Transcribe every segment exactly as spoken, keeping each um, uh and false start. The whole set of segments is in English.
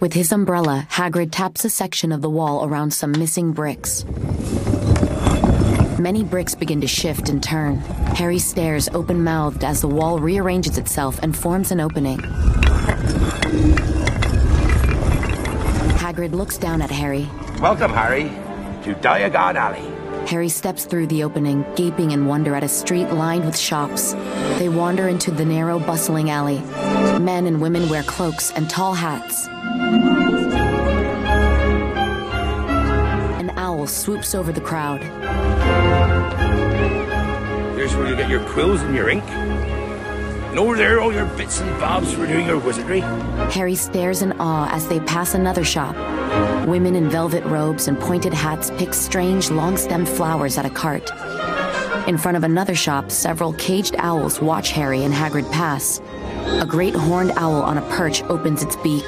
With his umbrella, Hagrid taps a section of the wall around some missing bricks. Many bricks begin to shift and turn. Harry stares open-mouthed as the wall rearranges itself and forms an opening. Hagrid looks down at Harry. Welcome, Harry, to Diagon Alley. Harry steps through the opening, gaping in wonder at a street lined with shops. They wander into the narrow, bustling alley. Men and women wear cloaks and tall hats. An owl swoops over the crowd. Here's where you get your quills and your ink. And over there, all your bits and bobs for doing your wizardry. Harry stares in awe as they pass another shop. Women in velvet robes and pointed hats pick strange, long-stemmed flowers at a cart. In front of another shop, several caged owls watch Harry and Hagrid pass. A great horned owl on a perch opens its beak.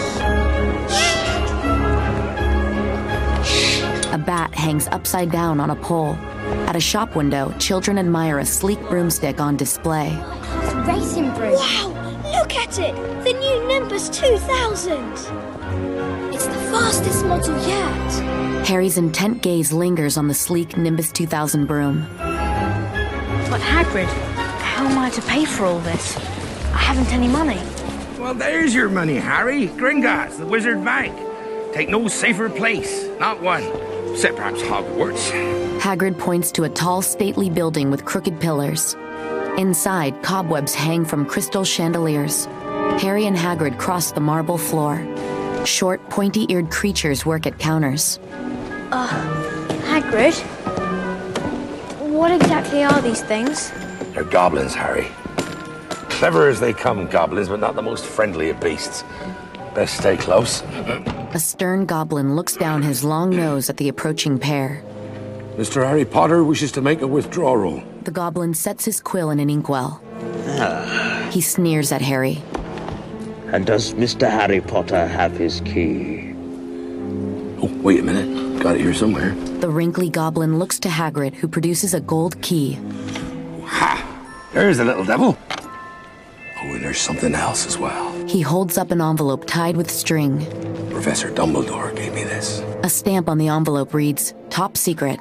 A bat hangs upside down on a pole. At a shop window, children admire a sleek broomstick on display. It's a racing broom. Wow! Look at it! The new Nimbus two thousand! It's the fastest model yet. Harry's intent gaze lingers on the sleek Nimbus two thousand broom. But Hagrid, how am I to pay for all this? I haven't any money. Well, there's your money, Harry. Gringotts, the Wizard Bank. Take no safer place. Not one. Except perhaps Hogwarts. Hagrid points to a tall, stately building with crooked pillars. Inside, cobwebs hang from crystal chandeliers. Harry and Hagrid cross the marble floor. Short, pointy-eared creatures work at counters. Uh, Hagrid? What exactly are these things? They're goblins, Harry. Clever as they come, goblins, but not the most friendly of beasts. Best stay close. A stern goblin looks down his long nose at the approaching pair. Mister Harry Potter wishes to make a withdrawal. The goblin sets his quill in an inkwell. He sneers at Harry. And does Mister Harry Potter have his key? Oh, wait a minute. Got it here somewhere. The wrinkly goblin looks to Hagrid, who produces a gold key. Ha! There's the little devil. Oh, and there's something else as well. He holds up an envelope tied with string. Professor Dumbledore gave me this. A stamp on the envelope reads, Top Secret.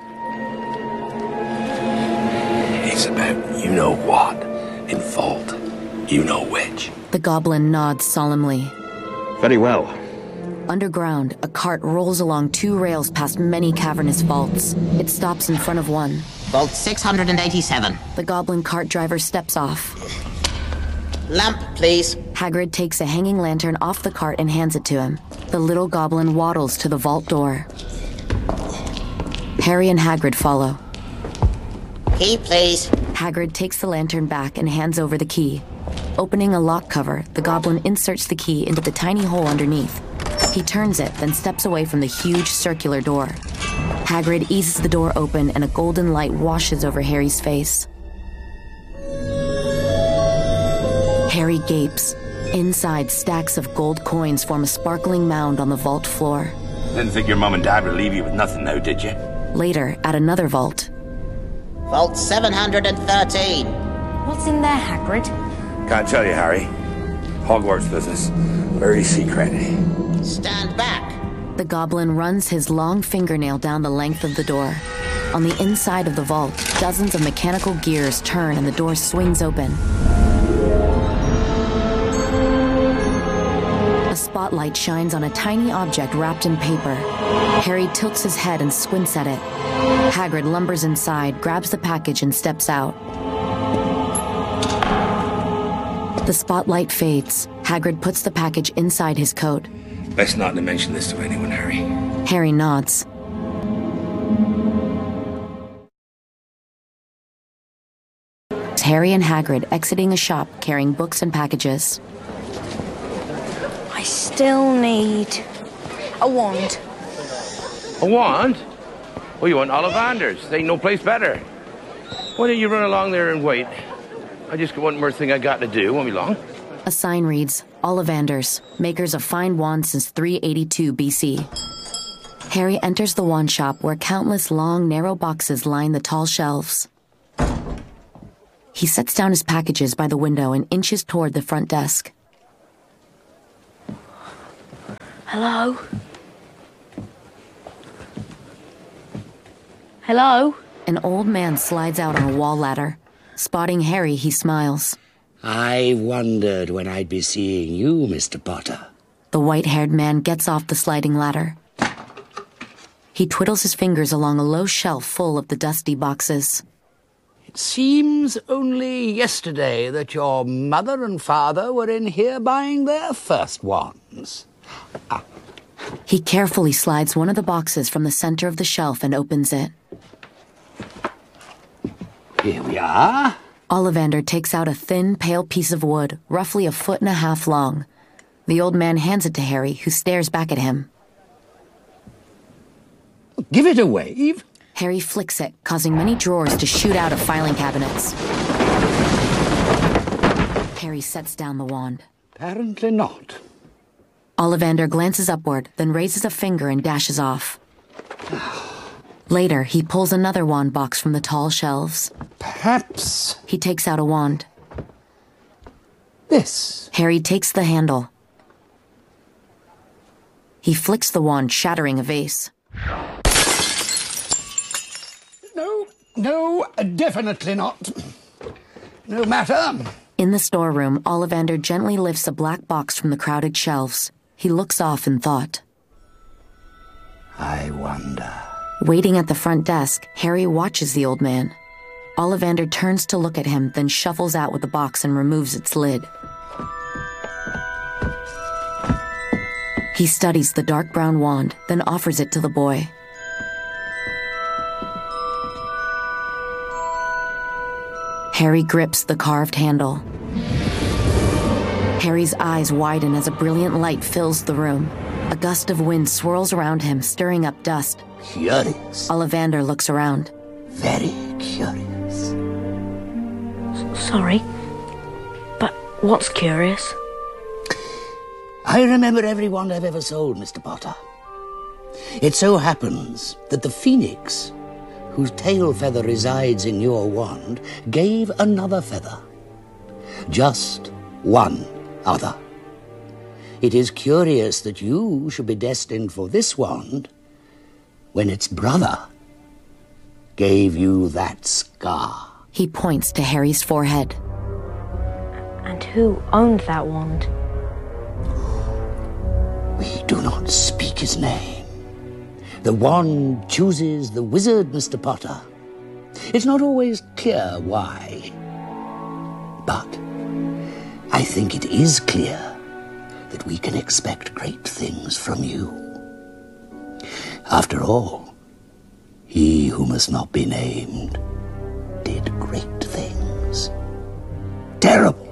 It's about you-know-what, in fault, you-know-which. The goblin nods solemnly. Very well. Underground, a cart rolls along two rails past many cavernous vaults. It stops in front of one. Vault six hundred eighty-seven. The goblin cart driver steps off. Lamp, please. Hagrid takes a hanging lantern off the cart and hands it to him. The little goblin waddles to the vault door. Harry and Hagrid follow. Key, please. Hagrid takes the lantern back and hands over the key. Opening a lock cover, the goblin inserts the key into the tiny hole underneath. He turns it, then steps away from the huge circular door. Hagrid eases the door open and a golden light washes over Harry's face. Harry gapes. Inside, stacks of gold coins form a sparkling mound on the vault floor. Didn't think your mum and dad would leave you with nothing now, did you? Later, at another vault. Vault seven hundred thirteen. What's in there, Hagrid? Can't tell you, Harry. Hogwarts business. Very secret. Stand back. The goblin runs his long fingernail down the length of the door. On the inside of the vault, dozens of mechanical gears turn and the door swings open. A spotlight shines on a tiny object wrapped in paper. Harry tilts his head and squints at it. Hagrid lumbers inside, grabs the package, and steps out. The spotlight fades. Hagrid puts the package inside his coat. Best not to mention this to anyone, Harry. Harry nods. It's Harry and Hagrid exiting a shop carrying books and packages. I still need a wand. A wand? Well, you want Ollivanders. There ain't no place better. Why don't you run along there and wait? I just got one more thing I got to do. Won't be long. A sign reads, Ollivanders, makers of fine wands since three eighty-two B C. Harry enters the wand shop where countless long, narrow boxes line the tall shelves. He sets down his packages by the window and inches toward the front desk. Hello? Hello? An old man slides out on a wall ladder. Spotting Harry, he smiles. I wondered when I'd be seeing you, Mister Potter. The white-haired man gets off the sliding ladder. He twiddles his fingers along a low shelf full of the dusty boxes. It seems only yesterday that your mother and father were in here buying their first wands. Ah. He carefully slides one of the boxes from the center of the shelf and opens it. Here we are. Ollivander takes out a thin, pale piece of wood, roughly a foot and a half long. The old man hands it to Harry, who stares back at him. Give it a wave. Harry flicks it, causing many drawers to shoot out of filing cabinets. Harry sets down the wand. Apparently not. Ollivander glances upward, then raises a finger and dashes off. Later, he pulls another wand box from the tall shelves. Perhaps... He takes out a wand. This. Harry takes the handle. He flicks the wand, shattering a vase. No, no, definitely not. No matter. In the storeroom, Ollivander gently lifts a black box from the crowded shelves. He looks off in thought. I wonder... Waiting at the front desk, Harry watches the old man. Ollivander turns to look at him, then shuffles out with the box and removes its lid. He studies the dark brown wand, then offers it to the boy. Harry grips the carved handle. Harry's eyes widen as a brilliant light fills the room. A gust of wind swirls around him, stirring up dust. Curious. Ollivander looks around. Very curious. S- sorry, but what's curious? I remember every wand I've ever sold, Mister Potter. It so happens that the phoenix, whose tail feather resides in your wand, gave another feather. Just one other. It is curious that you should be destined for this wand when its brother gave you that scar. He points to Harry's forehead. And who owned that wand? We do not speak his name. The wand chooses the wizard, Mister Potter. It's not always clear why. But I think it is clear that we can expect great things from you. After all, he who must not be named did great things. Terrible.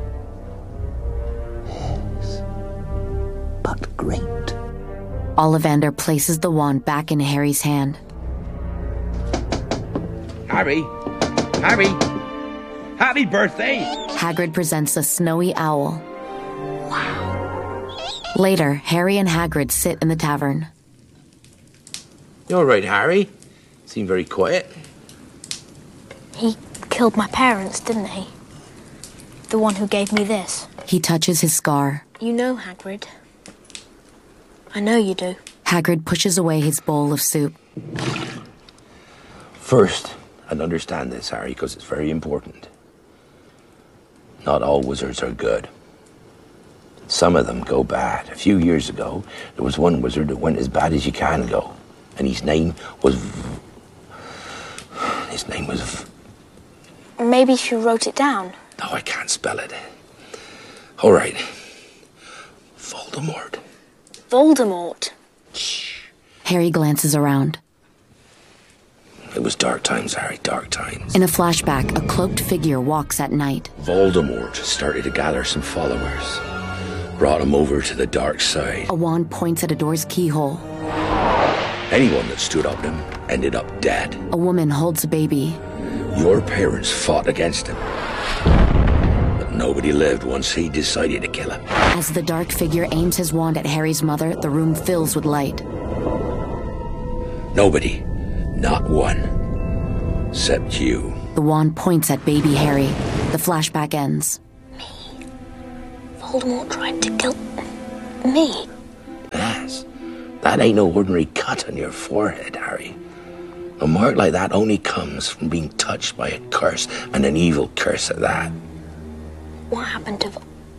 Yes, but great. Ollivander places the wand back in Harry's hand. Harry! Harry! Happy birthday! Hagrid presents a snowy owl. Wow. Later, Harry and Hagrid sit in the tavern. You all right, Harry? Seem very quiet. He killed my parents, didn't he? The one who gave me this. He touches his scar. You know, Hagrid. I know you do. Hagrid pushes away his bowl of soup. First, and understand this, Harry, because it's very important. Not all wizards are good. Some of them go bad. A few years ago, there was one wizard that went as bad as you can go. And his name was... V- his name was... V- Maybe she wrote it down. No, I can't spell it. All right. Voldemort. Voldemort. Shh. Harry glances around. It was dark times, Harry, dark times. In a flashback, a cloaked figure walks at night. Voldemort started to gather some followers. Brought him over to the dark side. A wand points at a door's keyhole. Anyone that stood up to him ended up dead. A woman holds a baby. Your parents fought against him. But nobody lived once he decided to kill him. As the dark figure aims his wand at Harry's mother, the room fills with light. Nobody. Not one. Except you. The wand points at baby Harry. The flashback ends. Me? Voldemort tried to kill... me? Ah. That ain't no ordinary cut on your forehead, Harry. A mark like that only comes from being touched by a curse, and an evil curse at that. What happened to...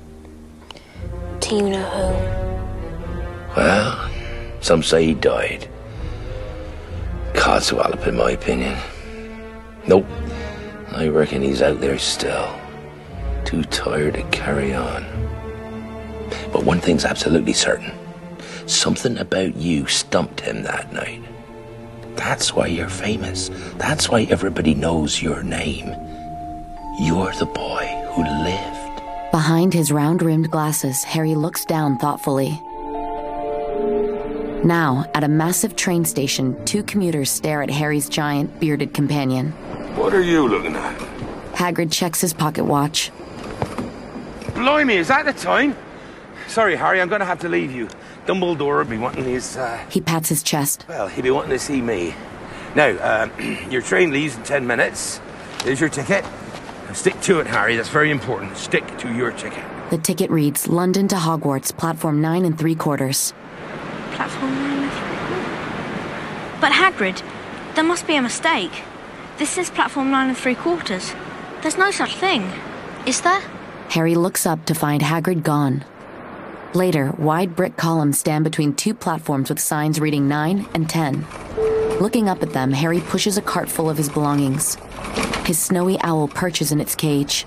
Do you know who? Well, some say he died. Codswallop, in my opinion. Nope. I reckon he's out there still. Too tired to carry on. But one thing's absolutely certain. Something about you stumped him that night. That's why you're famous. That's why everybody knows your name. You're the boy who lived. Behind his round-rimmed glasses, Harry looks down thoughtfully. Now, at a massive train station, two commuters stare at Harry's giant, bearded companion. What are you looking at? Hagrid checks his pocket watch. Blimey, is that the time? Sorry, Harry, I'm going to have to leave you. Dumbledore will be wanting his, uh... He pats his chest. Well, he'll be wanting to see me. Now, uh, your train leaves in ten minutes. There's your ticket. Now stick to it, Harry. That's very important. Stick to your ticket. The ticket reads, London to Hogwarts, platform nine and three quarters. Platform nine and three... But Hagrid, there must be a mistake. This says platform nine and three quarters. There's no such thing. Is there? Harry looks up to find Hagrid gone. Later, wide brick columns stand between two platforms with signs reading nine and ten. Looking up at them, Harry pushes a cart full of his belongings. His snowy owl perches in its cage.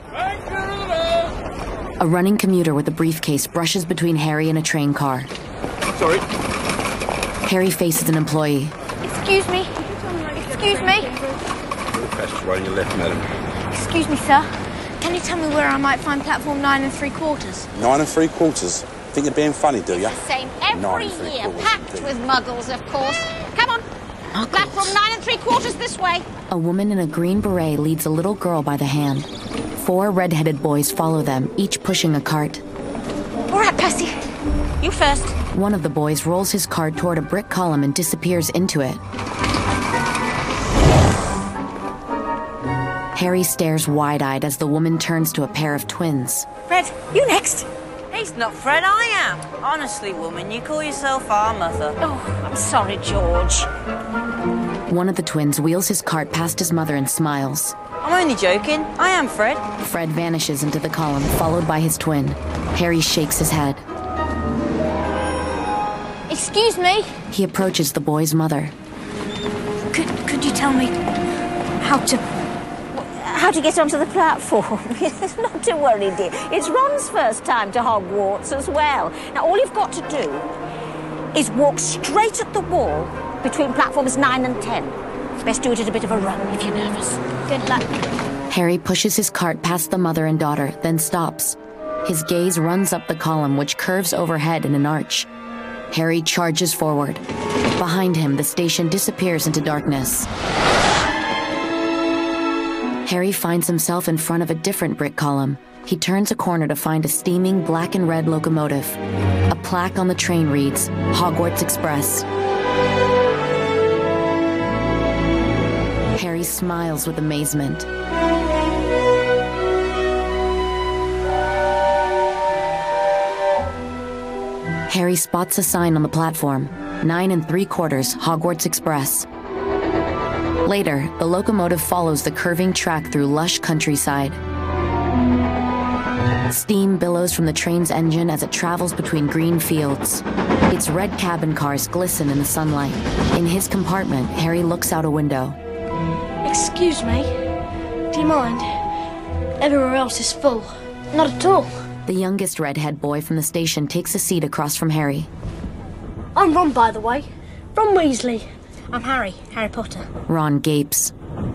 A running commuter with a briefcase brushes between Harry and a train car. Sorry. Harry faces an employee. Excuse me. Excuse me. Press right on your left, madam. Excuse me, sir. Can you tell me where I might find platform nine and three quarters? Nine and three quarters? Think you're being funny, do you? Same every Nine and three year, quarters, packed indeed. with muggles, of course. Come on. Platform nine and three quarters this way. A woman in a green beret leads a little girl by the hand. Four red-headed boys follow them, each pushing a cart. All right, Percy. You first. One of the boys rolls his cart toward a brick column and disappears into it. Harry stares wide-eyed as the woman turns to a pair of twins. Fred, you next. He's not Fred, I am. Honestly, woman, you call yourself our mother. Oh, I'm sorry, George. One of the twins wheels his cart past his mother and smiles. I'm only joking. I am Fred. Fred vanishes into the column, followed by his twin. Harry shakes his head. Excuse me? He approaches the boy's mother. Could, could you tell me how to... How to get onto the platform? Not to worry, dear. It's Ron's first time to Hogwarts as well. Now, all you've got to do is walk straight at the wall between platforms nine and ten. Best do it at a bit of a run if you're nervous. Good luck. Harry pushes his cart past the mother and daughter, then stops. His gaze runs up the column, which curves overhead in an arch. Harry charges forward. Behind him, the station disappears into darkness. Harry finds himself in front of a different brick column. He turns a corner to find a steaming black and red locomotive. A plaque on the train reads, Hogwarts Express. Harry smiles with amazement. Harry spots a sign on the platform, nine and three quarters, Hogwarts Express. Later, the locomotive follows the curving track through lush countryside. Steam billows from the train's engine as it travels between green fields. Its red cabin cars glisten in the sunlight. In his compartment, Harry looks out a window. Excuse me? Do you mind? Everywhere else is full. Not at all. The youngest redhead boy from the station takes a seat across from Harry. I'm Ron, by the way. Ron Weasley. I'm Harry, Harry Potter. Ron gapes.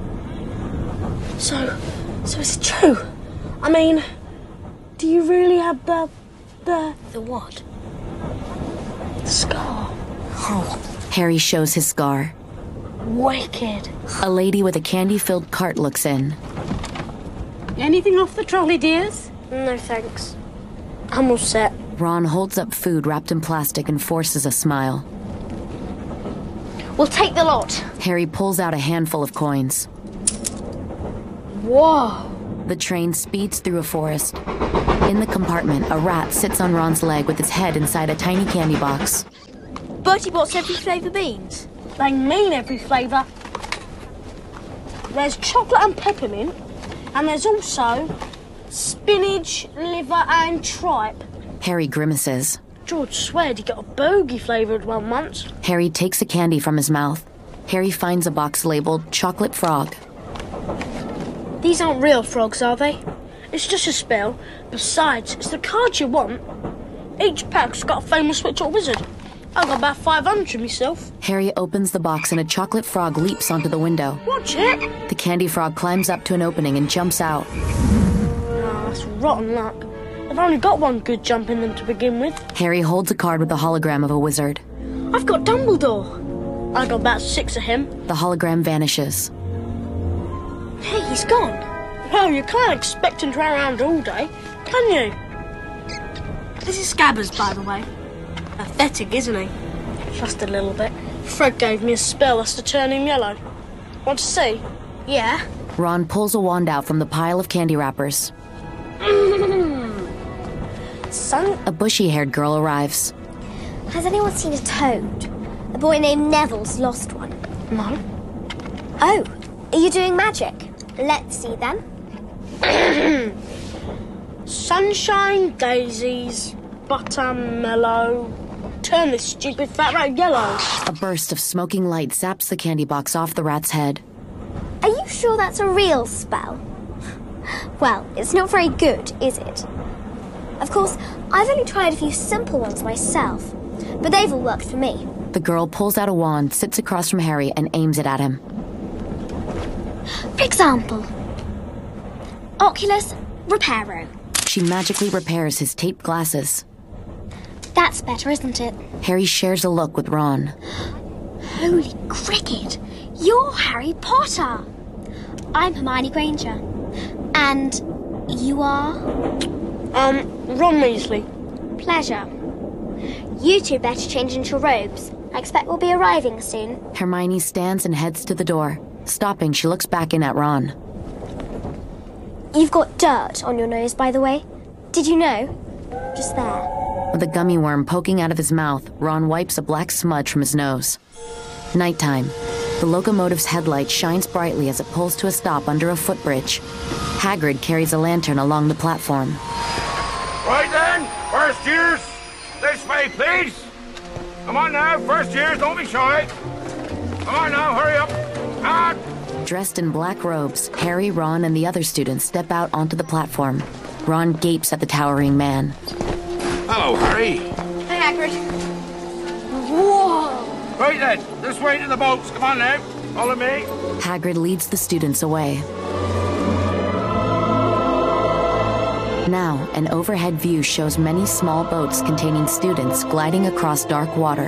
So, so it's true. I mean, do you really have the, the... The what? The scar. Oh. Harry shows his scar. Wicked. A lady with a candy-filled cart looks in. Anything off the trolley, dears? No, thanks. I'm all set. Ron holds up food wrapped in plastic and forces a smile. We'll take the lot. Harry pulls out a handful of coins. Whoa. The train speeds through a forest. In the compartment, a rat sits on Ron's leg with its head inside a tiny candy box. Bertie Bott's every flavour beans? They mean every flavour. There's chocolate and peppermint, and there's also spinach, liver and tripe. Harry grimaces. George sweared he got a bogey flavoured one once. Harry takes a candy from his mouth. Harry finds a box labelled Chocolate Frog. These aren't real frogs, are they? It's just a spell. Besides, it's the cards you want. Each pack's got a famous witch or wizard. I've got about five hundred myself. Harry opens the box and a chocolate frog leaps onto the window. Watch it! The candy frog climbs up to an opening and jumps out. Oh, that's rotten luck. I've only got one good jump in them to begin with. Harry holds a card with a hologram of a wizard. I've got Dumbledore. I got about six of him. The hologram vanishes. Hey, he's gone. Well, you can't expect him to run around all day, can you? This is Scabbers, by the way. Pathetic, isn't he? Just a little bit. Fred gave me a spell that's to turn him yellow. Want to see? Yeah. Ron pulls a wand out from the pile of candy wrappers. Son? A bushy-haired girl arrives. Has anyone seen a toad? A boy named Neville's lost one. No. Oh, are you doing magic? Let's see then. Sunshine, daisies, buttermellow. Turn this stupid fat rat yellow. A burst of smoking light zaps the candy box off the rat's head. Are you sure that's a real spell? Well, it's not very good, is it? Of course, I've only tried a few simple ones myself, but they've all worked for me. The girl pulls out a wand, sits across from Harry, and aims it at him. For example, Oculus Reparo. She magically repairs his taped glasses. That's better, isn't it? Harry shares a look with Ron. Holy cricket! You're Harry Potter! I'm Hermione Granger. And you are? Um, Ron Weasley. Pleasure. You two better change into your robes. I expect we'll be arriving soon. Hermione stands and heads to the door. Stopping, she looks back in at Ron. You've got dirt on your nose, by the way. Did you know? Just there. With a gummy worm poking out of his mouth, Ron wipes a black smudge from his nose. Nighttime. The locomotive's headlight shines brightly as it pulls to a stop under a footbridge. Hagrid carries a lantern along the platform. Right then, first years, this way, please. Come on now, first years, don't be shy. Come on now, hurry up. On. Dressed in black robes, Harry, Ron, and the other students step out onto the platform. Ron gapes at the towering man. Hello, Harry. Hey, Hagrid. Whoa! Right then, this way to the boats. Come on now, follow me. Hagrid leads the students away. Now, an overhead view shows many small boats containing students gliding across dark water.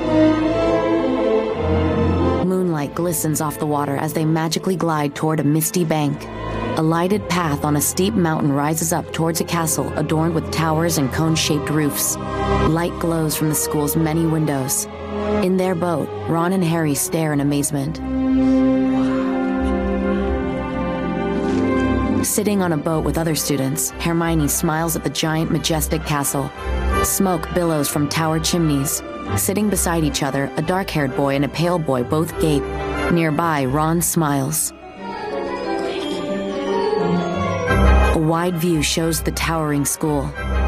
Moonlight glistens off the water as they magically glide toward a misty bank. A lighted path on a steep mountain rises up towards a castle adorned with towers and cone-shaped roofs. Light glows from the school's many windows. In their boat, Ron and Harry stare in amazement. Sitting on a boat with other students, Hermione smiles at the giant, majestic castle. Smoke billows from tower chimneys. Sitting beside each other, a dark-haired boy and a pale boy both gape. Nearby, Ron smiles. A wide view shows the towering school.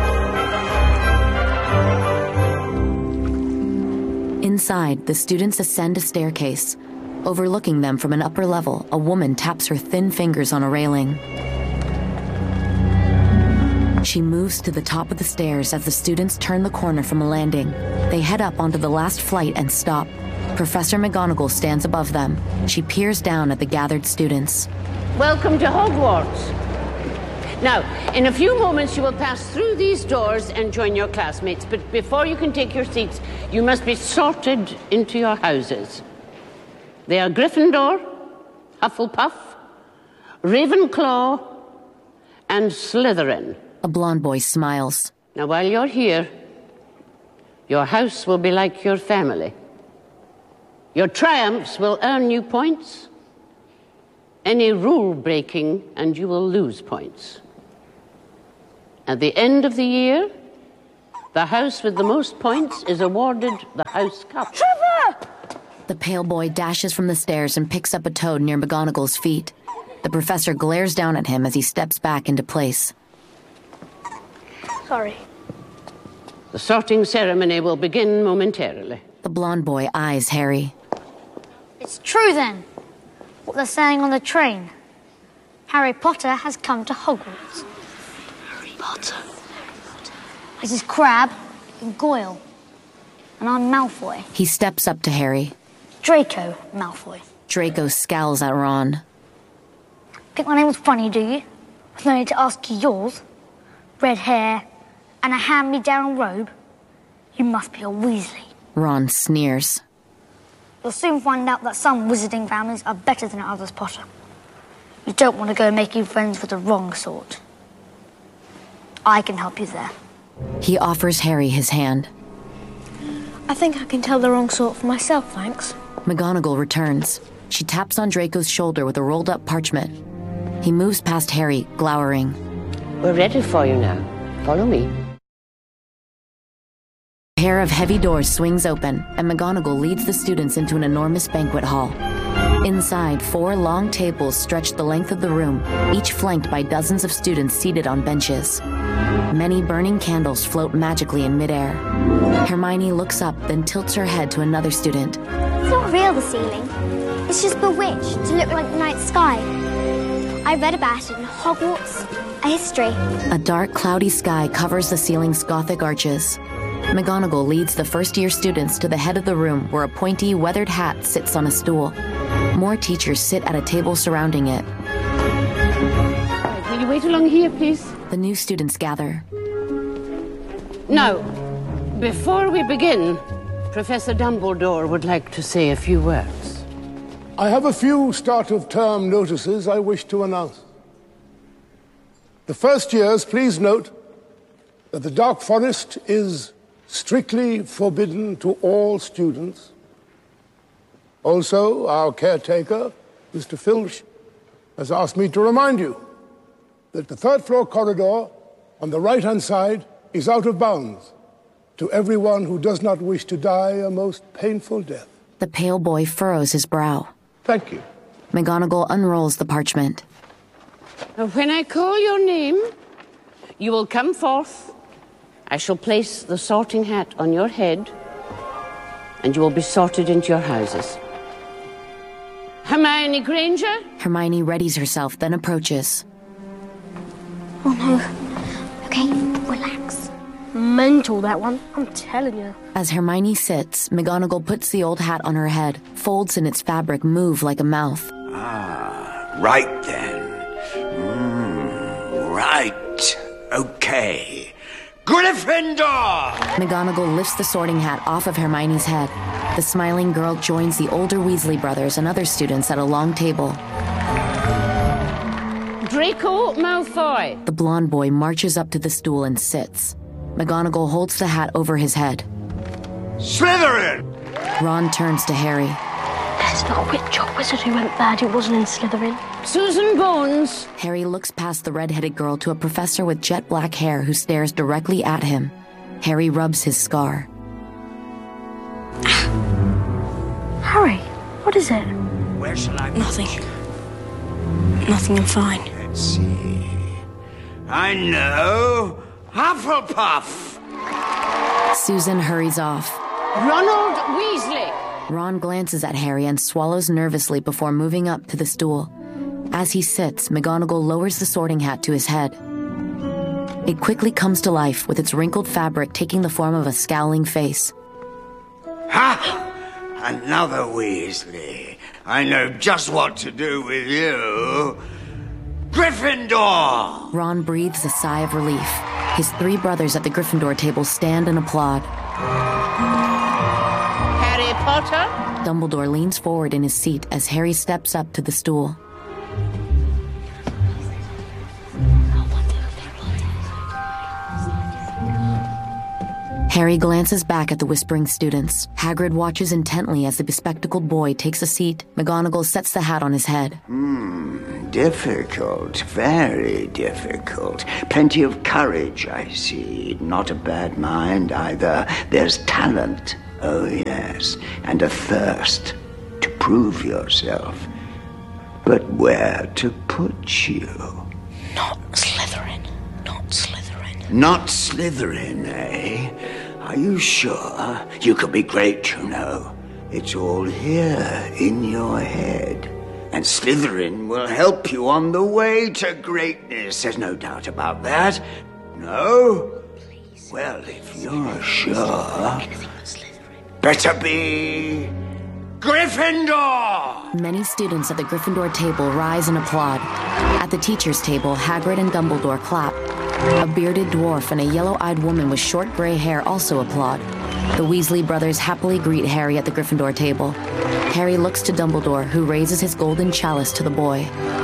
Inside, the students ascend a staircase. Overlooking them from an upper level, a woman taps her thin fingers on a railing. She moves to the top of the stairs as the students turn the corner from a landing. They head up onto the last flight and stop. Professor McGonagall stands above them. She peers down at the gathered students. Welcome to Hogwarts. Now, in a few moments you will pass through these doors and join your classmates, but before you can take your seats, you must be sorted into your houses. They are Gryffindor, Hufflepuff, Ravenclaw, and Slytherin. A blonde boy smiles. Now, while you're here, your house will be like your family. Your triumphs will earn you points. Any rule breaking, and you will lose points. At the end of the year, The house with the most points is awarded the House Cup. Trevor! The pale boy dashes from the stairs and picks up a toad near McGonagall's feet. The professor glares down at him as he steps back into place. Sorry. The sorting ceremony will begin momentarily. The blonde boy eyes Harry. It's true then, what they're saying on the train. Harry Potter has come to Hogwarts. Harry Potter? This is Crabbe and Goyle. And I'm Malfoy. He steps up to Harry. Draco Malfoy. Draco scowls at Ron. Think my name was funny, do you? With no need to ask you yours. Red hair and a hand-me-down robe. You must be a Weasley. Ron sneers. You'll soon find out that some wizarding families are better than others, Potter. You don't want to go making friends with the wrong sort. I can help you there. He offers Harry his hand. I think I can tell the wrong sort for myself, thanks. McGonagall returns. She taps on Draco's shoulder with a rolled-up parchment. He moves past Harry, glowering. We're ready for you now. Follow me. A pair of heavy doors swings open, and McGonagall leads the students into an enormous banquet hall. Inside, four long tables stretch the length of the room, each flanked by dozens of students seated on benches. Many burning candles float magically in midair. Hermione looks up, then tilts her head to another student. It's not real, the ceiling. It's just bewitched to look like the night sky. I read about it in Hogwarts, a history. A dark, cloudy sky covers the ceiling's Gothic arches. McGonagall leads the first-year students to the head of the room where a pointy, weathered hat sits on a stool. More teachers sit at a table surrounding it. Right, will you wait along here, please? The new students gather. Now, before we begin, Professor Dumbledore would like to say a few words. I have a few start-of-term notices I wish to announce. The first years, please note that the Dark Forest is strictly forbidden to all students. Also, our caretaker, Mister Filch, has asked me to remind you that the third floor corridor on the right-hand side is out of bounds to everyone who does not wish to die a most painful death. The pale boy furrows his brow. Thank you. McGonagall unrolls the parchment. When I call your name, you will come forth. I shall place the sorting hat on your head, and you will be sorted into your houses. Hermione Granger? Hermione readies herself, then approaches. Oh no. Okay, relax. Mental, that one. I'm telling you. As Hermione sits, McGonagall puts the old hat on her head. Folds in its fabric move like a mouth. Ah, right then. Mm, right. Okay. Gryffindor! McGonagall lifts the sorting hat off of Hermione's head. The smiling girl joins the older Weasley brothers and other students at a long table. Draco Malfoy. The blonde boy marches up to the stool and sits. McGonagall holds the hat over his head. Slytherin! Ron turns to Harry. There's not a witch or wizard who went bad who wasn't in Slytherin. Susan Bones. Harry looks past the red-headed girl to a professor with jet black hair who stares directly at him. Harry rubs his scar. Harry, what is it? Where shall I... Nothing. Nothing, I'm fine. Let's see... I know... Hufflepuff! Susan hurries off. Ronald Weasley! Ron glances at Harry and swallows nervously before moving up to the stool. As he sits, McGonagall lowers the sorting hat to his head. It quickly comes to life, with its wrinkled fabric taking the form of a scowling face. Ha! Another Weasley. I know just what to do with you. Gryffindor! Ron breathes a sigh of relief. His three brothers at the Gryffindor table stand and applaud. Harry Potter? Dumbledore leans forward in his seat as Harry steps up to the stool. Harry glances back at the whispering students. Hagrid watches intently as the bespectacled boy takes a seat. McGonagall sets the hat on his head. Hmm, difficult, very difficult. Plenty of courage, I see. Not a bad mind either. There's talent, oh yes, and a thirst to prove yourself. But where to put you? Not Slytherin. Not Slytherin. Not Slytherin, eh? Are you sure? You could be great, you know. It's all here in your head. And Slytherin will help you on the way to greatness. There's no doubt about that. No? Well, if you're sure, better be Gryffindor! Many students at the Gryffindor table rise and applaud. At the teacher's table, Hagrid and Dumbledore clap. A bearded dwarf and a yellow-eyed woman with short gray hair also applaud. The Weasley brothers happily greet Harry at the Gryffindor table. Harry looks to Dumbledore, who raises his golden chalice to the boy.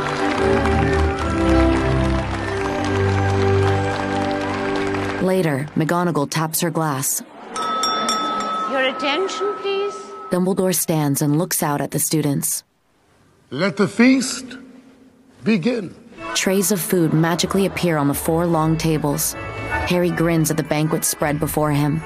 Later, McGonagall taps her glass. Your attention, please. Dumbledore stands and looks out at the students. Let the feast begin. Trays of food magically appear on the four long tables. Harry grins at the banquet spread before him.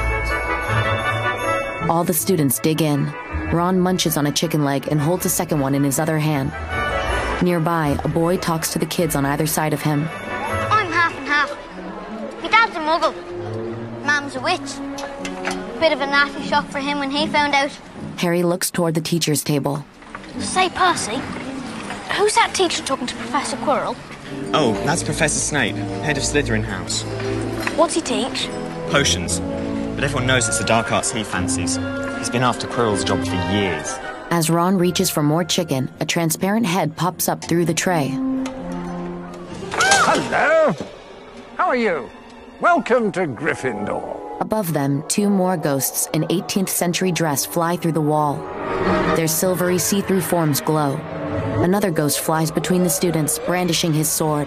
All the students dig in. Ron munches on a chicken leg and holds a second one in his other hand. Nearby, a boy talks to the kids on either side of him. I'm half and half. My dad's a muggle. Mum's a witch. Bit of a nasty shock for him when he found out. Harry looks toward the teacher's table. Say, Percy, who's that teacher talking to Professor Quirrell? Oh, that's Professor Snape, head of Slytherin House. What's he teach? Potions. But everyone knows it's the dark arts he fancies. He's been after Quirrell's job for years. As Ron reaches for more chicken, a transparent head pops up through the tray. Hello! How are you? Welcome to Gryffindor. Above them, two more ghosts in eighteenth century dress fly through the wall. Their silvery see-through forms glow. Another ghost flies between the students, brandishing his sword.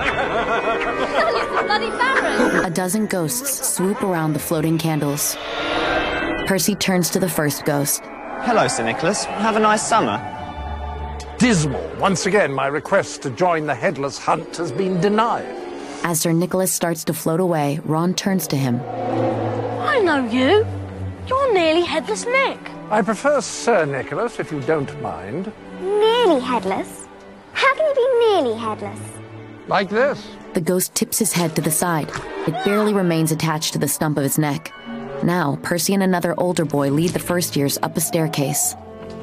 A dozen ghosts swoop around the floating candles. Percy turns to the first ghost. Hello, Sir Nicholas. Have a nice summer. Dismal. Once again, my request to join the Headless Hunt has been denied. As Sir Nicholas starts to float away, Ron turns to him. I know you. You're nearly Headless Nick. I prefer Sir Nicholas, if you don't mind. Nearly headless? How can you be nearly headless? Like this. The ghost tips his head to the side. It barely remains attached to the stump of his neck. Now, Percy and another older boy lead the first years up a staircase.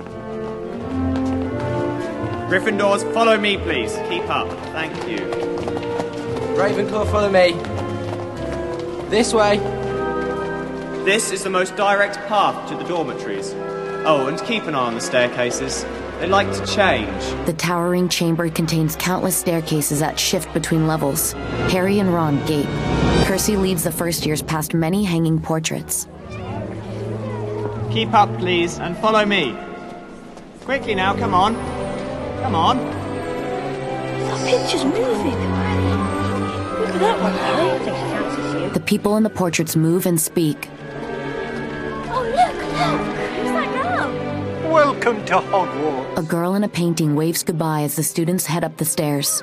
Gryffindors, follow me, please. Keep up. Thank you. Ravenclaw, follow me. This way. This is the most direct path to the dormitories. Oh, and keep an eye on the staircases. They like to change. The towering chamber contains countless staircases that shift between levels. Harry and Ron gape. Percy leads the first years past many hanging portraits. Keep up, please, and follow me. Quickly now, come on. Come on. The picture's moving. Look at that one, Harry. The people in the portraits move and speak. Oh, look, look. Who's that girl? Welcome to Hogwarts. A girl in a painting waves goodbye as the students head up the stairs.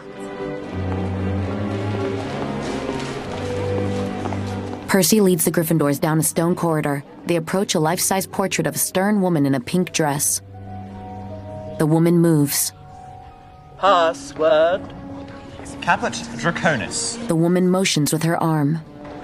Percy leads the Gryffindors down a stone corridor. They approach a life-size portrait of a stern woman in a pink dress. The woman moves. Password. Caput Draconis. The woman motions with her arm.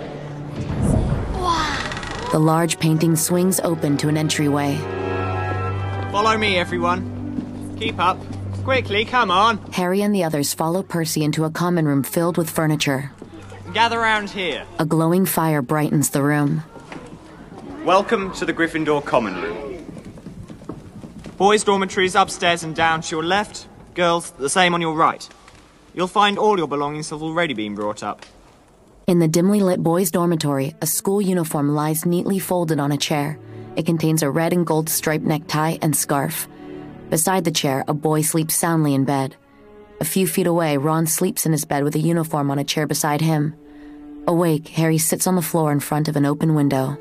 Wow. The large painting swings open to an entryway. Follow me, everyone. Keep up. Quickly, come on. Harry and the others follow Percy into a common room filled with furniture. Gather round here. A glowing fire brightens the room. Welcome to the Gryffindor Common Room. Boys' dormitories upstairs and down to your left. Girls, the same on your right. You'll find all your belongings have already been brought up. In the dimly lit boys' dormitory, a school uniform lies neatly folded on a chair. It contains a red and gold striped necktie and scarf. Beside the chair, a boy sleeps soundly in bed. A few feet away, Ron sleeps in his bed with a uniform on a chair beside him. Awake, Harry sits on the floor in front of an open window.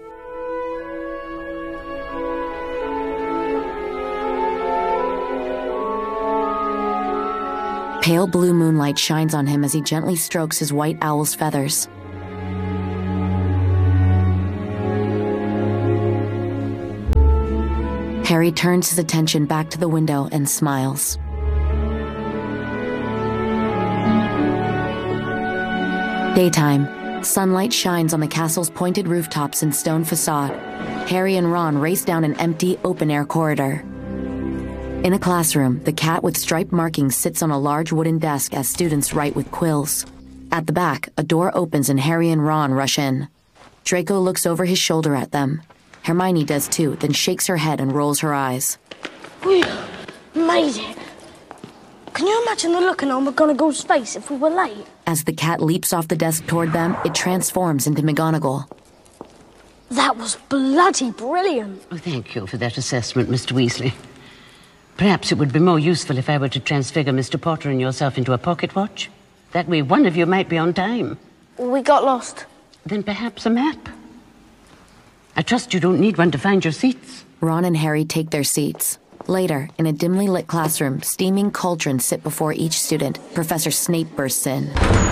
Pale blue moonlight shines on him as he gently strokes his white owl's feathers. Harry turns his attention back to the window and smiles. Daytime. Sunlight shines on the castle's pointed rooftops and stone facade. Harry and Ron race down an empty, open-air corridor. In a classroom, the cat with striped markings sits on a large wooden desk as students write with quills. At the back, a door opens and Harry and Ron rush in. Draco looks over his shoulder at them. Hermione does too, then shakes her head and rolls her eyes. We made it. Can you imagine the look on McGonagall's face if we were late? As the cat leaps off the desk toward them, it transforms into McGonagall. That was bloody brilliant. Oh, thank you for that assessment, Mister Weasley. Perhaps it would be more useful if I were to transfigure Mister Potter and yourself into a pocket watch. That way one of you might be on time. We got lost. Then perhaps a map. I trust you don't need one to find your seats. Ron and Harry take their seats. Later, in a dimly lit classroom, steaming cauldrons sit before each student. Professor Snape bursts in.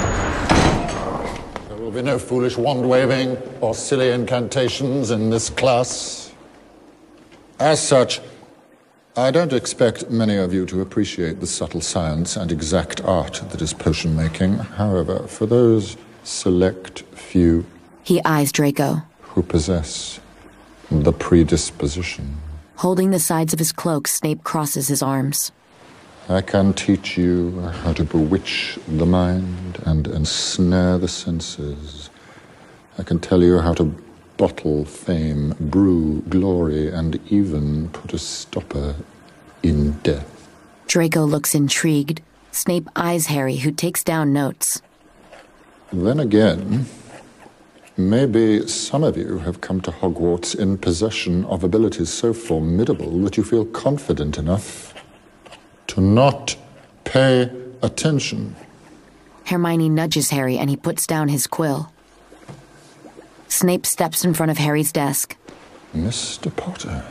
There will be no foolish wand-waving or silly incantations in this class. As such, I don't expect many of you to appreciate the subtle science and exact art that is potion-making. However, for those select few... He eyes Draco. ...who possess the predisposition... Holding the sides of his cloak, Snape crosses his arms. I can teach you how to bewitch the mind and ensnare the senses. I can tell you how to bottle fame, brew glory, and even put a stopper in death. Draco looks intrigued. Snape eyes Harry, who takes down notes. Then again... maybe some of you have come to Hogwarts in possession of abilities so formidable that you feel confident enough to not pay attention. Hermione nudges Harry and he puts down his quill. Snape steps in front of Harry's desk. Mister Potter,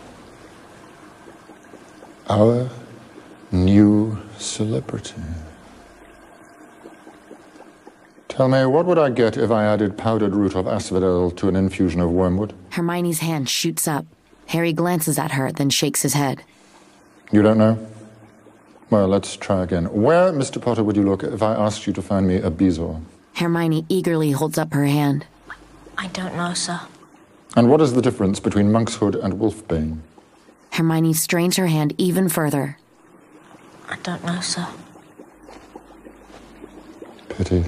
our new celebrity. Tell me, what would I get if I added powdered root of asphodel to an infusion of wormwood? Hermione's hand shoots up. Harry glances at her, then shakes his head. You don't know? Well, let's try again. Where, Mister Potter, would you look if I asked you to find me a bezoar? Hermione eagerly holds up her hand. I don't know, sir. And what is the difference between monkshood and wolfbane? Hermione strains her hand even further. I don't know, sir. Pity.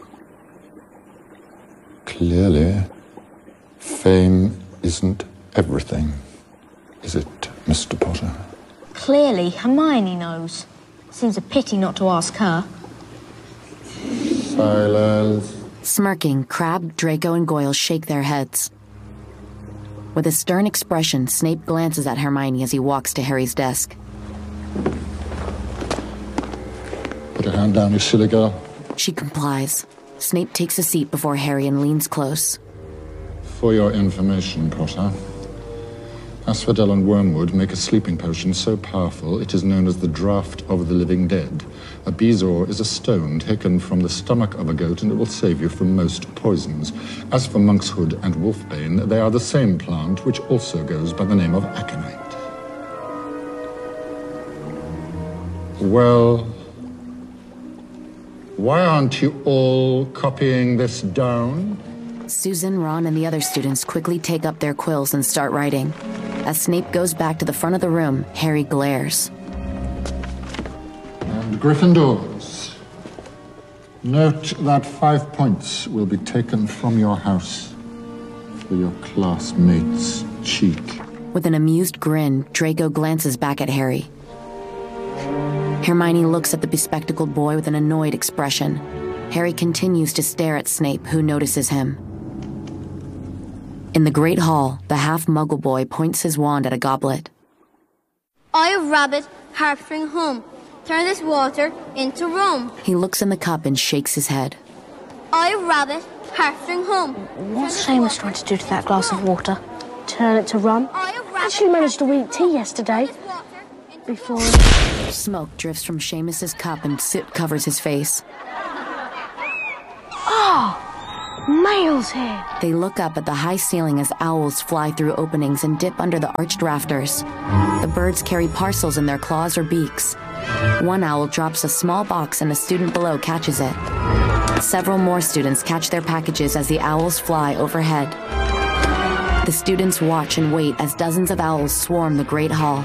Clearly, fame isn't everything, is it, Mister Potter? Clearly, Hermione knows. Seems a pity not to ask her. Silence. Smirking, Crabbe, Draco, and Goyle shake their heads. With a stern expression, Snape glances at Hermione as he walks to Harry's desk. Put a hand down, you silly girl. She complies. Snape takes a seat before Harry and leans close. For your information, Potter, asphodel and wormwood make a sleeping potion so powerful it is known as the Draught of the Living Dead. A bezoar is a stone taken from the stomach of a goat and it will save you from most poisons. As for monkshood and wolfbane, they are the same plant which also goes by the name of aconite. Well... why aren't you all copying this down? Susan, Ron, and the other students quickly take up their quills and start writing. As Snape goes back to the front of the room, Harry glares. And Gryffindors, note that five points will be taken from your house for your classmates' cheek. With an amused grin, Draco glances back at Harry. Hermione looks at the bespectacled boy with an annoyed expression. Harry continues to stare at Snape, who notices him. In the Great Hall, the half-muggle boy points his wand at a goblet. I, a rabbit, harpstring home. Turn this water into rum. He looks in the cup and shakes his head. I, a rabbit, Hurrying home. What's Seamus trying to do to that glass of water? Turn it to rum? I actually managed to eat tea yesterday. Before... Smoke drifts from Seamus's cup and soot covers his face. Oh! Mail's here! They look up at the high ceiling as owls fly through openings and dip under the arched rafters. The birds carry parcels in their claws or beaks. One owl drops a small box and a student below catches it. Several more students catch their packages as the owls fly overhead. The students watch and wait as dozens of owls swarm the Great Hall.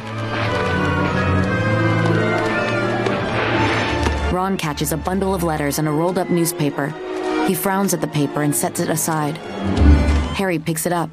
Ron catches a bundle of letters and a rolled-up newspaper. He frowns at the paper and sets it aside. Harry picks it up.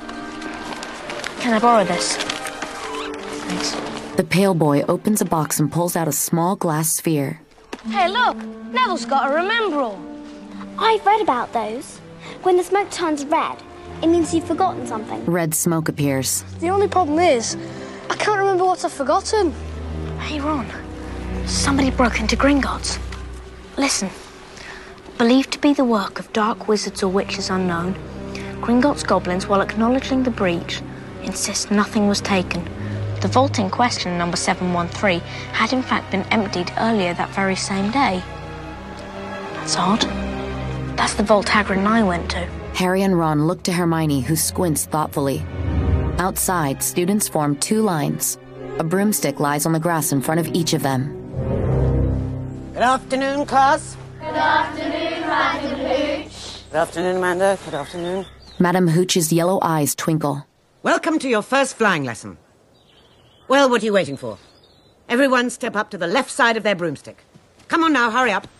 Can I borrow this? Thanks. The pale boy opens a box and pulls out a small glass sphere. Hey, look! Neville's got a remember-all. I've read about those. When the smoke turns red, it means you've forgotten something. Red smoke appears. The only problem is, I can't remember what I've forgotten. Hey, Ron. Somebody broke into Gringotts. Listen. Believed to be the work of dark wizards or witches unknown, Gringotts goblins, while acknowledging the breach, insist nothing was taken. The vault in question, number seven one three, had in fact been emptied earlier that very same day. That's odd. That's the vault Hagrid and I went to. Harry and Ron look to Hermione, who squints thoughtfully. Outside, students form two lines. A broomstick lies on the grass in front of each of them. Good afternoon, class. Good afternoon, Madam Hooch. Good afternoon, Amanda. Good afternoon. Madam Hooch's yellow eyes twinkle. Welcome to your first flying lesson. Well, what are you waiting for? Everyone step up to the left side of their broomstick. Come on now, hurry up.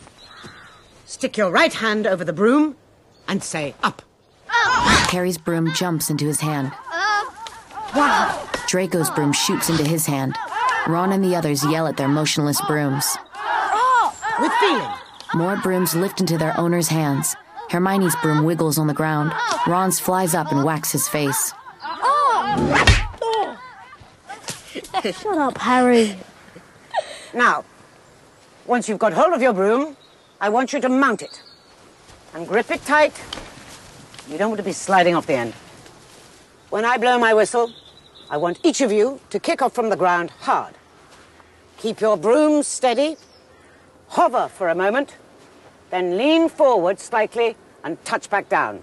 Stick your right hand over the broom and say up. Oh. Harry's broom jumps into his hand. Uh. Wow. Draco's broom shoots into his hand. Ron and the others yell at their motionless brooms. With feeling. More brooms lift into their owner's hands. Hermione's broom wiggles on the ground. Ron's flies up and whacks his face. Oh. Shut up, Harry. Now, once you've got hold of your broom, I want you to mount it. And grip it tight. You don't want to be sliding off the end. When I blow my whistle, I want each of you to kick off from the ground hard. Keep your broom steady. Hover for a moment, then lean forward slightly and touch back down.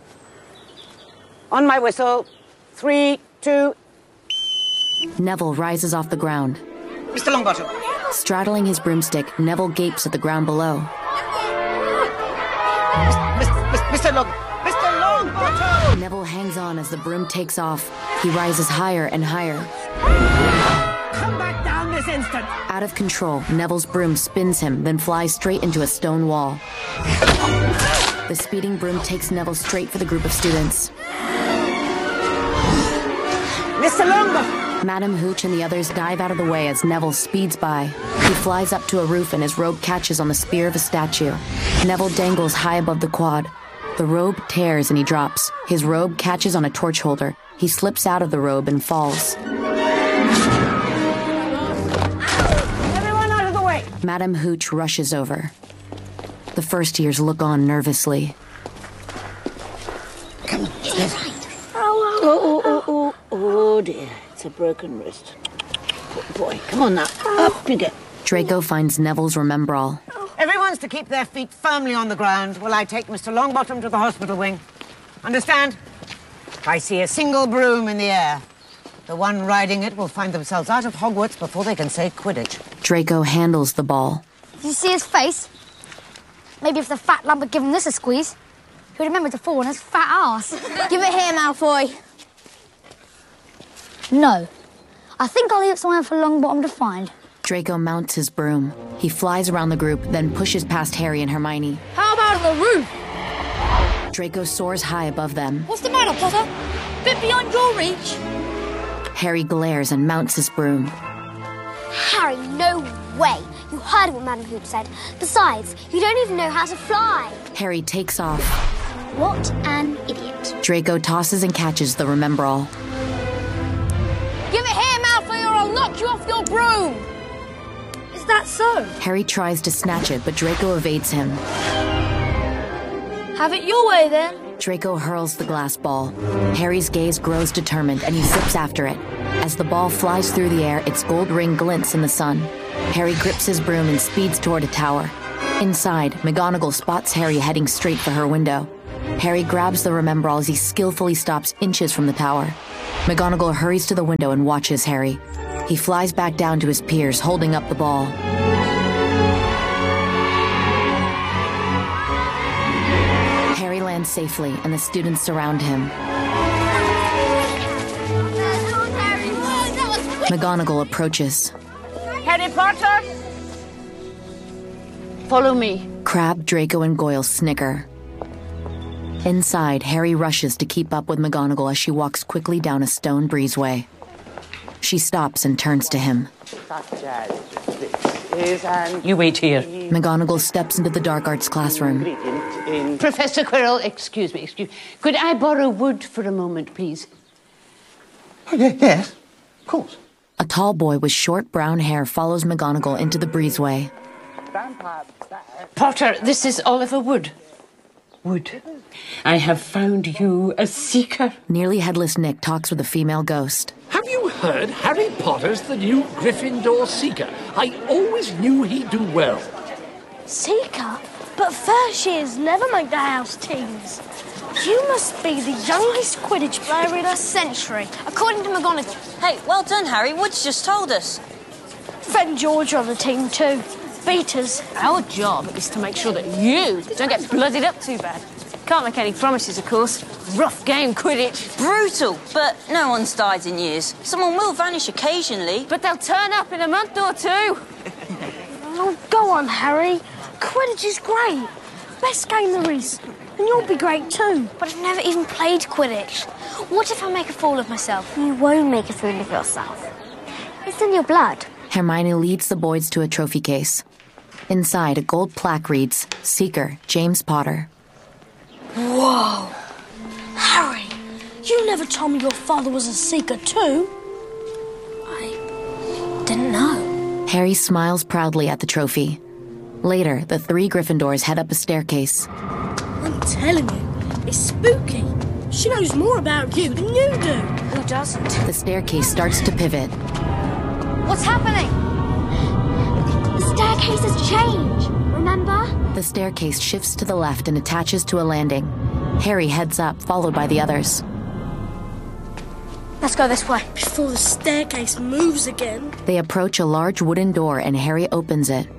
On my whistle, three, two... Neville rises off the ground. Mister Longbottom. Straddling his broomstick, Neville gapes at the ground below. Mister Long... Mister Longbottom! Neville hangs on as the broom takes off. He rises higher and higher. Come back down this instant! Out of control, Neville's broom spins him, then flies straight into a stone wall. The speeding broom takes Neville straight for the group of students. Mister Longbottom! Madam Hooch and the others dive out of the way as Neville speeds by. He flies up to a roof and his robe catches on the spear of a statue. Neville dangles high above the quad. The robe tears and he drops. His robe catches on a torch holder. He slips out of the robe and falls. Everyone out of the way! Madam Hooch rushes over. The first years look on nervously. Come on, yes. Oh, oh, oh, oh, oh dear. It's a broken wrist. Oh, boy, come on now. Up you go. Draco finds Neville's remembrall. Everyone's to keep their feet firmly on the ground while I take Mister Longbottom to the hospital wing. Understand? If I see a single broom in the air, the one riding it will find themselves out of Hogwarts before they can say Quidditch. Draco handles the ball. Did you see his face? Maybe if the fat lump had given this a squeeze, he would remember to fall on his fat ass. Give it here, Malfoy. No. I think I'll leave it somewhere for Longbottom to find. Draco mounts his broom. He flies around the group, then pushes past Harry and Hermione. How about the roof? Draco soars high above them. What's the matter, Potter? Bit beyond your reach? Harry glares and mounts his broom. Harry, no way. You heard what Madam Hooch said. Besides, you don't even know how to fly. Harry takes off. What an idiot. Draco tosses and catches the remembrall. Give it here, Malfoy, or I'll knock you off your broom! Is that so? Harry tries to snatch it, but Draco evades him. Have it your way, then. Draco hurls the glass ball. Harry's gaze grows determined, and he zips after it. As the ball flies through the air, its gold ring glints in the sun. Harry grips his broom and speeds toward a tower. Inside, McGonagall spots Harry heading straight for her window. Harry grabs the Remembrall as he skillfully stops inches from the tower. McGonagall hurries to the window and watches Harry. He flies back down to his peers, holding up the ball. Harry lands safely, and the students surround him. McGonagall approaches. Harry Potter! Follow me. Crabbe, Draco, and Goyle snicker. Inside, Harry rushes to keep up with McGonagall as she walks quickly down a stone breezeway. She stops and turns to him. You wait here. McGonagall steps into the dark arts classroom. Professor Quirrell, excuse me, excuse me. Could I borrow wood for a moment, please? Oh, yeah, yes, of course. A tall boy with short brown hair follows McGonagall into the breezeway. Potter, this is Oliver Wood. Wood. I have found you a seeker. Nearly headless Nick talks with a female ghost. Have you heard Harry Potter's the new Gryffindor Seeker? I always knew he'd do well. Seeker? But first years never make the house teams. You must be the youngest Quidditch player in a century, according to McGonagall. Hey, well done, Harry. Wood's just told us. Fred and George are on the team too. Beaters. Our job is to make sure that you don't get bloodied up too bad. Can't make any promises, of course. Rough game, Quidditch. Brutal, but no one's died in years. Someone will vanish occasionally. But they'll turn up in a month or two. Oh, go on, Harry. Quidditch is great. Best game there is. And you'll be great too. But I've never even played Quidditch. What if I make a fool of myself? You won't make a fool of yourself. It's in your blood. Hermione leads the boys to a trophy case. Inside, a gold plaque reads, Seeker, James Potter. Whoa! Harry, you never told me your father was a seeker too. I didn't know. Harry smiles proudly at the trophy. Later, the three Gryffindors head up a staircase. I'm telling you, it's spooky. She knows more about you than you do. Who doesn't? The staircase starts to pivot. What's happening? The staircase has changed, remember? The staircase shifts to the left and attaches to a landing. Harry heads up, followed by the others. Let's go this way. Before the staircase moves again. They approach a large wooden door and Harry opens it.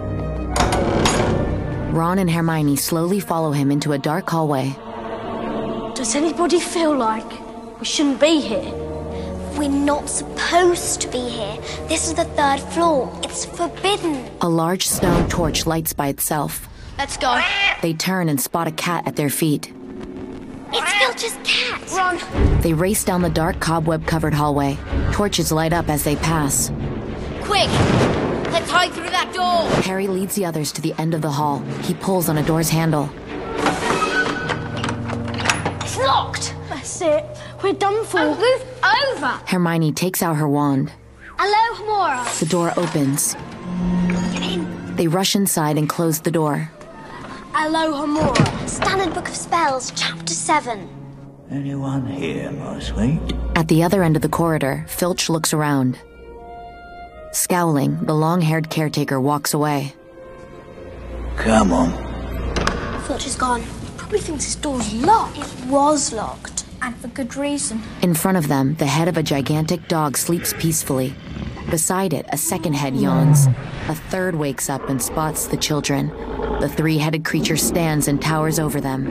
Ron and Hermione slowly follow him into a dark hallway. Does anybody feel like we shouldn't be here? We're not supposed to be here. This is the third floor. It's forbidden. A large stone torch lights by itself. Let's go. They turn and spot a cat at their feet. It's Filch's cat. Run. They race down the dark cobweb-covered hallway. Torches light up as they pass. Quick! Let's hide through that door! Harry leads the others to the end of the hall. He pulls on a door's handle. It's locked. That's it. We're done for. Oh, move over. Hermione takes out her wand. Hello, Hamora. The door opens. Get in. They rush inside and close the door. Hello, Hamora. Standard Book of Spells, Chapter seven. Anyone here, my sweet? At the other end of the corridor, Filch looks around. Scowling, the long-haired caretaker walks away. Come on. Filch is gone. Probably thinks his door's locked. It was locked. And for good reason. In front of them, the head of a gigantic dog sleeps peacefully. Beside it, a second head yawns. A third wakes up and spots the children. The three-headed creature stands and towers over them.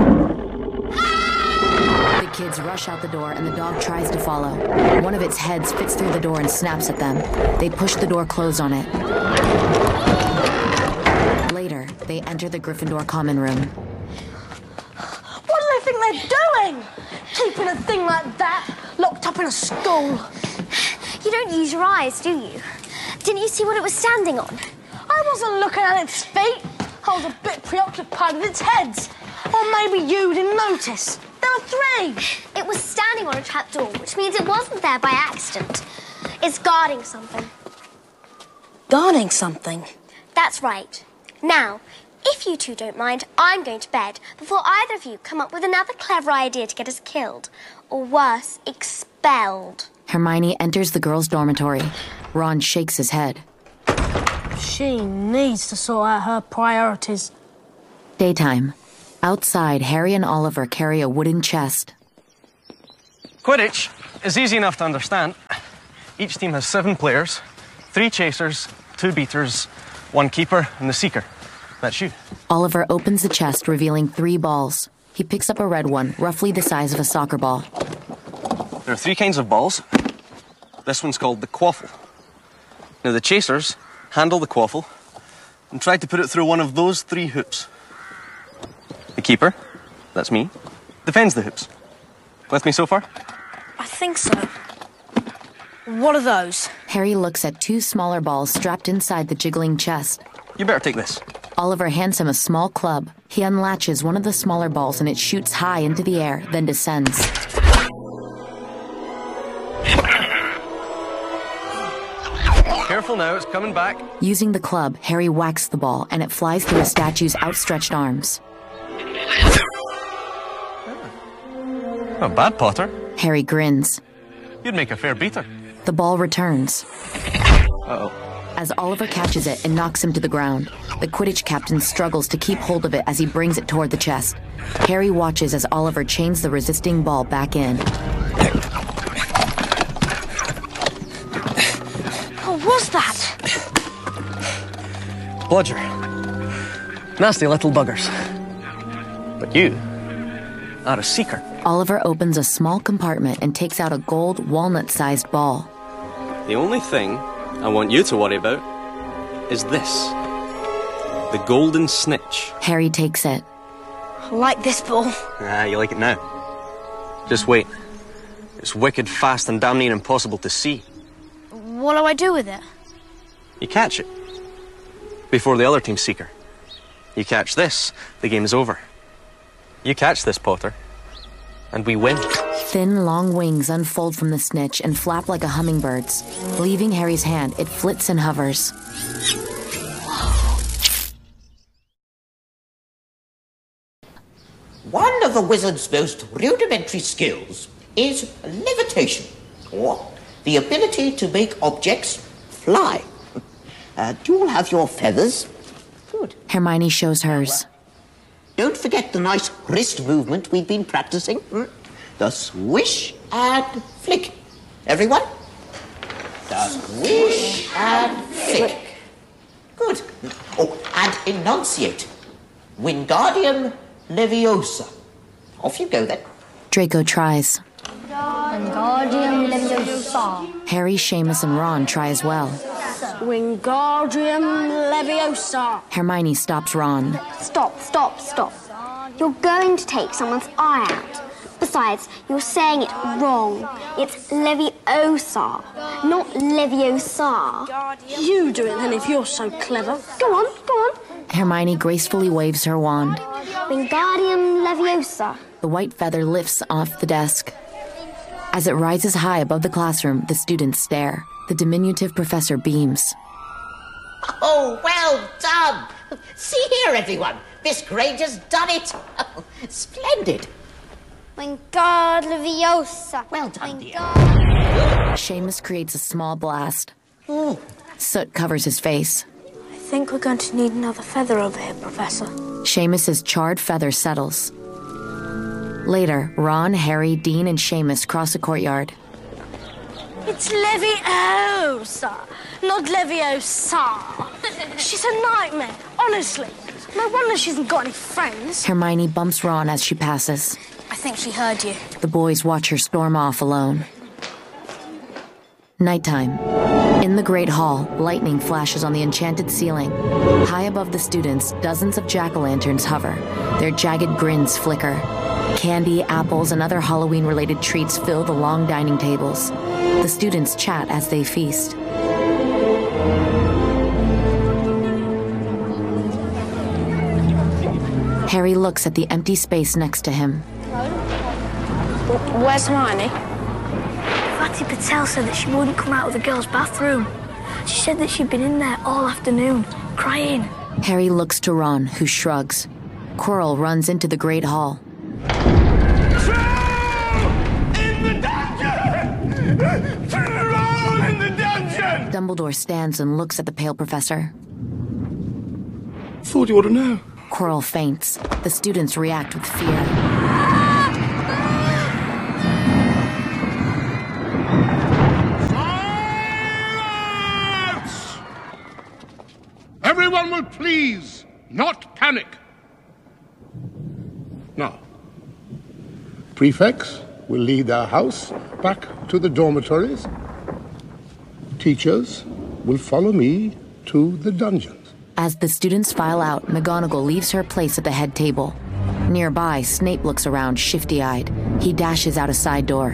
The kids rush out the door and the dog tries to follow. One of its heads fits through the door and snaps at them. They push the door closed on it. Later, they enter the Gryffindor common room. What do they think they're doing? Keeping a thing like that locked up in a school. You don't use your eyes, do you? Didn't you see what it was standing on? I wasn't looking at its feet. I was a bit preoccupied with its heads. Or maybe you didn't notice. There were three. It was standing on a trapdoor, which means it wasn't there by accident. It's guarding something. Guarding something? That's right. Now, if you two don't mind, I'm going to bed before either of you come up with another clever idea to get us killed. Or worse, expelled. Hermione enters the girls' dormitory. Ron shakes his head. She needs to sort out her priorities. Daytime. Outside, Harry and Oliver carry a wooden chest. Quidditch is easy enough to understand. Each team has seven players, three chasers, two beaters, one keeper, and the seeker. That's you. Oliver opens the chest, revealing three balls. He picks up a red one, roughly the size of a soccer ball. There are three kinds of balls. This one's called the quaffle. Now, the chasers handle the quaffle and try to put it through one of those three hoops. The keeper, that's me, defends the hoops. With me so far? I think so. What are those? Harry looks at two smaller balls strapped inside the jiggling chest. You better take this. Oliver hands him a small club. He unlatches one of the smaller balls and it shoots high into the air, then descends. Careful now, it's coming back. Using the club, Harry whacks the ball and it flies through a statue's outstretched arms. Not bad, Potter. Harry grins. You'd make a fair beater. The ball returns. Uh-oh. As Oliver catches it and knocks him to the ground, the Quidditch captain struggles to keep hold of it as he brings it toward the chest. Harry watches as Oliver chains the resisting ball back in. What was that? Bludger. Nasty little buggers. But you are a seeker. Oliver opens a small compartment and takes out a gold, walnut-sized ball. The only thing I want you to worry about is this. The golden snitch. Harry takes it. I like this ball. Ah, you like it now. Just wait. It's wicked fast and damn near impossible to see. What do I do with it? You catch it. Before the other team's seeker. You catch this, the game's over. You catch this, Potter, and we win. Thin, long wings unfold from the snitch and flap like a hummingbird's. Leaving Harry's hand, it flits and hovers. One of the wizard's most rudimentary skills is levitation, or the ability to make objects fly. Uh, do you all have your feathers? Good. Hermione shows hers. Don't forget the nice wrist movement we've been practicing. Hmm? The swish and flick. Everyone? The swish and flick. Good. Oh, and enunciate. Wingardium Leviosa. Off you go then. Draco tries. Wingardium Leviosa. Harry, Seamus, and Ron try as well. Wingardium Leviosa. Hermione stops Ron. Stop, stop, stop. You're going to take someone's eye out. Besides, you're saying it wrong. It's Leviosa, not Leviosa. You do it then if you're so clever. Go on, go on. Hermione gracefully waves her wand. Wingardium Leviosa. The white feather lifts off the desk. As it rises high above the classroom, the students stare. The diminutive professor beams. Oh, well done. See here, everyone. Miss Granger's done it. Oh, splendid. Wingardium Leviosa. Well done, dear. Seamus creates a small blast. Soot covers his face. I think we're going to need another feather over here, Professor. Seamus's charred feather settles. Later, Ron, Harry, Dean, and Seamus cross a courtyard. It's Leviosa, not Leviosa. She's a nightmare, honestly. No wonder she hasn't got any friends. Hermione bumps Ron as she passes. I think she heard you. The boys watch her storm off alone. Nighttime. In the Great Hall, lightning flashes on the enchanted ceiling. High above the students, dozens of jack-o'-lanterns hover. Their jagged grins flicker. Candy, apples, and other Halloween-related treats fill the long dining tables. The students chat as they feast. Harry looks at the empty space next to him. Where's Hermione? Fatty Patel said that she wouldn't come out of the girls' bathroom. She said that she'd been in there all afternoon, crying. Harry looks to Ron, who shrugs. Quirrell runs into the Great Hall. Dumbledore stands and looks at the pale professor. Thought you ought to know. Quirrell faints. The students react with fear. Silence! Everyone will please not panic. Now, prefects will lead their house back to the dormitories. Teachers will follow me to the dungeons. As the students file out, McGonagall leaves her place at the head table. Nearby, Snape looks around, shifty-eyed. He dashes out a side door.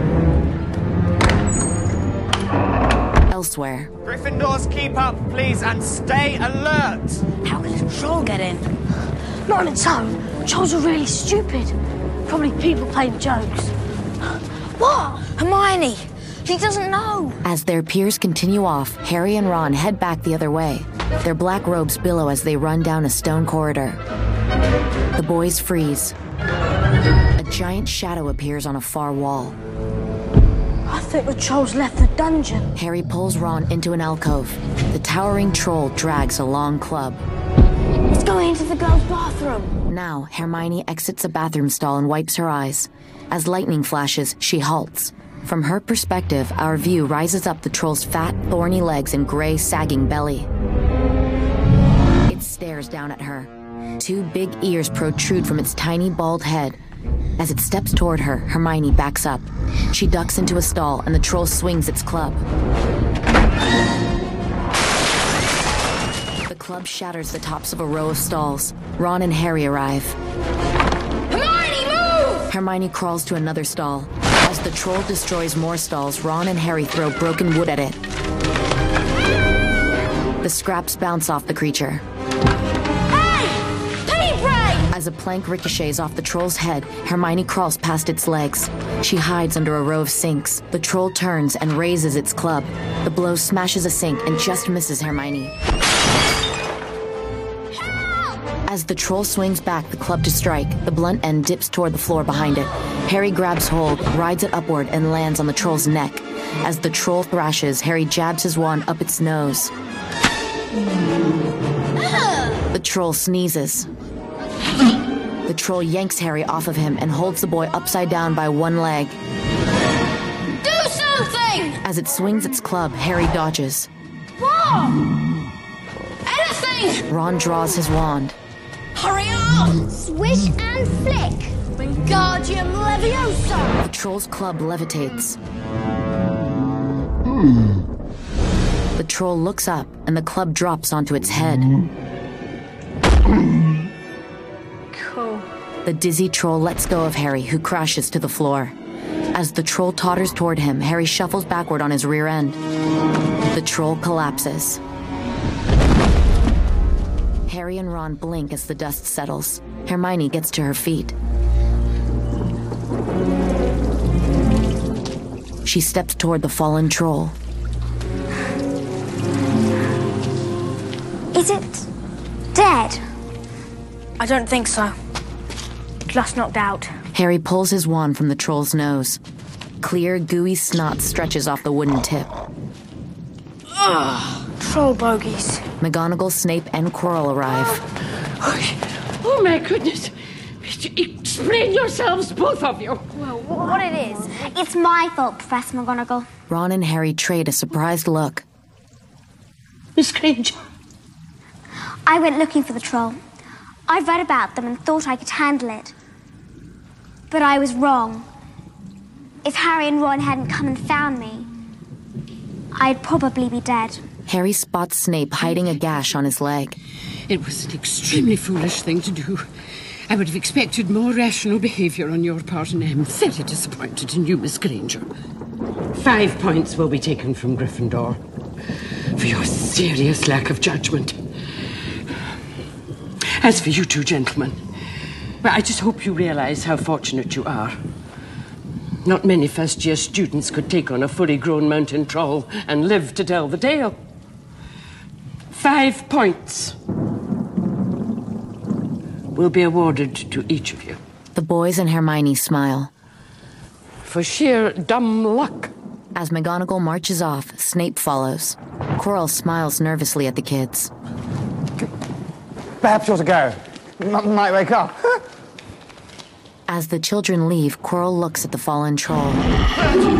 Elsewhere. Gryffindors, keep up, please, and stay alert! How could a troll get in? Not on its own. Trolls are really stupid. Probably people playing jokes. What? Hermione! She doesn't know. As their peers continue off, Harry and Ron head back the other way. Their black robes billow as they run down a stone corridor. The boys freeze. A giant shadow appears on a far wall. I think the trolls left the dungeon. Harry pulls Ron into an alcove. The towering troll drags a long club. It's going into the girls' bathroom. Now, Hermione exits a bathroom stall and wipes her eyes. As lightning flashes, she halts. From her perspective, our view rises up the troll's fat, thorny legs and gray, sagging belly. It stares down at her. Two big ears protrude from its tiny, bald head. As it steps toward her, Hermione backs up. She ducks into a stall, and the troll swings its club. The club shatters the tops of a row of stalls. Ron and Harry arrive. Hermione, move! Hermione crawls to another stall. As the troll destroys more stalls, Ron and Harry throw broken wood at it. The scraps bounce off the creature. Hey! Penny Bray! As a plank ricochets off the troll's head, Hermione crawls past its legs. She hides under a row of sinks. The troll turns and raises its club. The blow smashes a sink and just misses Hermione. As the troll swings back the club to strike, the blunt end dips toward the floor behind it. Harry grabs hold, rides it upward, and lands on the troll's neck. As the troll thrashes, Harry jabs his wand up its nose. The troll sneezes. The troll yanks Harry off of him and holds the boy upside down by one leg. Do something! As it swings its club, Harry dodges. What? Anything! Ron draws his wand. Hurry up! Swish and flick. Wingardium Leviosa! The troll's club levitates. The troll looks up, and the club drops onto its head. Cool. The dizzy troll lets go of Harry, who crashes to the floor. As the troll totters toward him, Harry shuffles backward on his rear end. The troll collapses. Harry and Ron blink as the dust settles. Hermione gets to her feet. She steps toward the fallen troll. Is it dead? I don't think so. Just knocked out. Harry pulls his wand from the troll's nose. Clear, gooey snot stretches off the wooden tip. Ugh. Troll bogies. McGonagall, Snape, and Quirrell arrive. Oh, my goodness. Explain yourselves, both of you. Well, what it is, it's my fault, Professor McGonagall. Ron and Harry trade a surprised look. Miss Granger. I went looking for the troll. I read about them and thought I could handle it. But I was wrong. If Harry and Ron hadn't come and found me, I'd probably be dead. Harry spots Snape hiding a gash on his leg. It was an extremely foolish thing to do. I would have expected more rational behaviour on your part, and I'm very disappointed in you, Miss Granger. Five points will be taken from Gryffindor for your serious lack of judgment. As for you two gentlemen, well, I just hope you realise how fortunate you are. Not many first-year students could take on a fully grown mountain troll and live to tell the tale. Five points. will be awarded to each of you. The boys and Hermione smile. For sheer dumb luck. As McGonagall marches off, Snape follows. Quirrell smiles nervously at the kids. Perhaps you're to go. M- might wake up. As the children leave, Quirrell looks at the fallen troll.